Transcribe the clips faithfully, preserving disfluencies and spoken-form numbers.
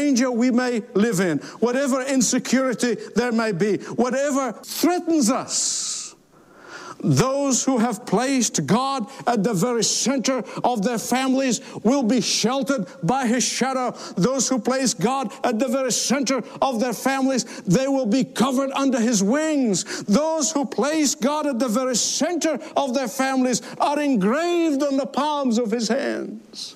danger we may live in, whatever insecurity there may be, whatever threatens us, those who have placed God at the very center of their families will be sheltered by His shadow. Those who place God at the very center of their families, they will be covered under His wings. Those who place God at the very center of their families are engraved on the palms of His hands.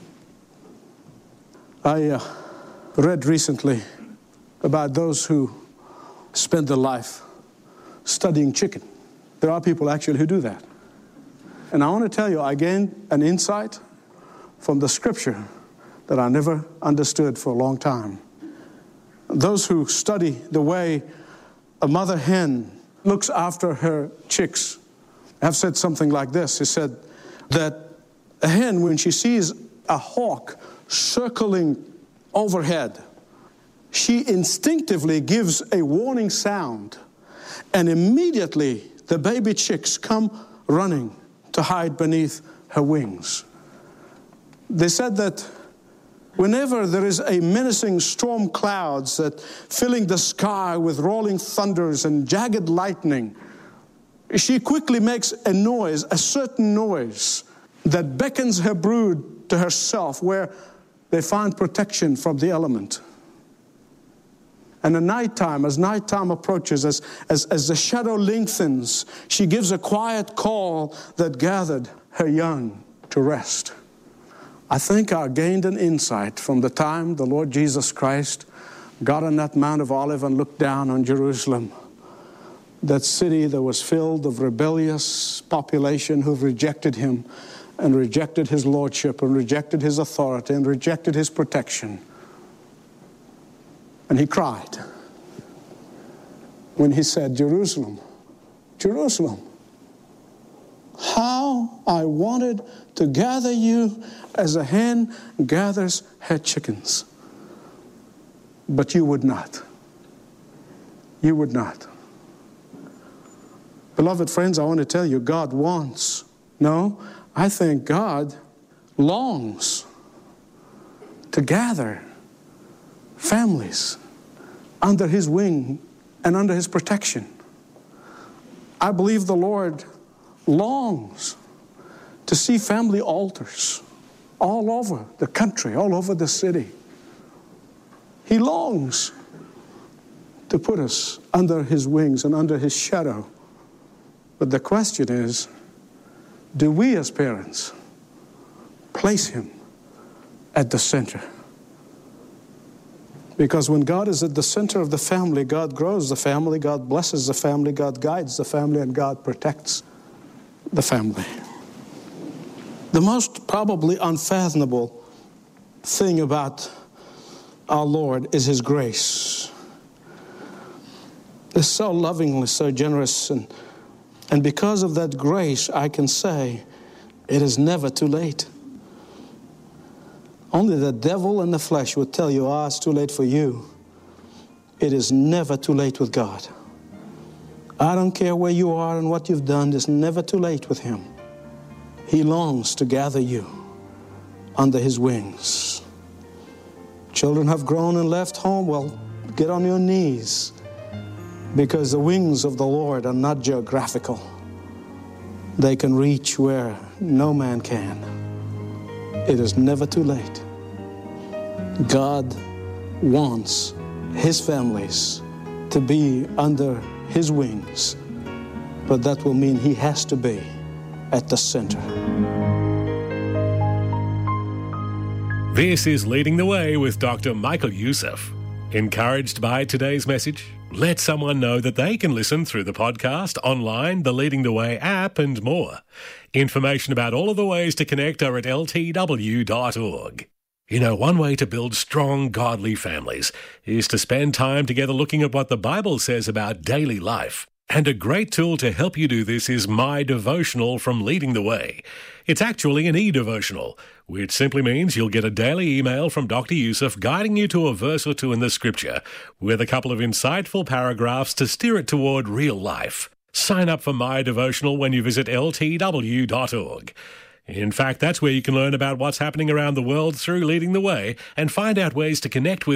I uh, read recently about those who spend their life studying chicken. There are people actually who do that. And I want to tell you, I gained an insight from the scripture that I never understood for a long time. Those who study the way a mother hen looks after her chicks have said something like this. He said that a hen, when she sees a hawk circling overhead, she instinctively gives a warning sound, and immediately the baby chicks come running to hide beneath her wings. They said that whenever there is a menacing storm clouds that filling the sky with rolling thunders and jagged lightning, she quickly makes a noise, a certain noise, that beckons her brood to herself, where they find protection from the element. And at nighttime, as nighttime approaches, as, as, as the shadow lengthens, she gives a quiet call that gathered her young to rest. I think I gained an insight from the time the Lord Jesus Christ got on that Mount of Olives and looked down on Jerusalem, that city that was filled of rebellious population who rejected Him and rejected His lordship and rejected His authority and rejected His protection. And He cried when He said, Jerusalem, Jerusalem, how I wanted to gather you as a hen gathers her chickens. But you would not. You would not. Beloved friends, I want to tell you, God wants. No, I think God longs to gather families under His wing and under His protection. I believe the Lord longs to see family altars all over the country, all over the city. He longs to put us under His wings and under His shadow. But the question is, do we as parents place Him at the center? Because when God is at the center of the family, God grows the family, God blesses the family, God guides the family, and God protects the family. The most probably unfathomable thing about our Lord is His grace. It's so lovingly, so generous, and, and because of that grace, I can say it is never too late. Only the devil and the flesh would tell you, ah, oh, it's too late for you. It is never too late with God. I don't care where you are and what you've done, it's never too late with Him. He longs to gather you under His wings. Children have grown and left home, well, get on your knees, because the wings of the Lord are not geographical. They can reach where no man can. It is never too late. God wants His families to be under His wings, but that will mean He has to be at the center. This is Leading the Way with Doctor Michael Youssef. Encouraged by today's message? Let someone know that they can listen through the podcast, online, the Leading the Way app, and more. Information about all of the ways to connect are at L T W dot org. You know, one way to build strong, godly families is to spend time together looking at what the Bible says about daily life. And a great tool to help you do this is My Devotional from Leading the Way. It's actually an e-devotional, which simply means you'll get a daily email from Doctor Youssef guiding you to a verse or two in the Scripture, with a couple of insightful paragraphs to steer it toward real life. Sign up for My Devotional when you visit L T W dot org. In fact, that's where you can learn about what's happening around the world through Leading the Way and find out ways to connect with